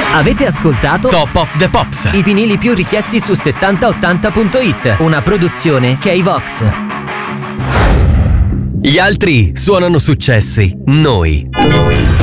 Avete ascoltato Top of the Pops, i vinili più richiesti su 7080.it, una produzione K-Vox. Gli altri suonano successi, noi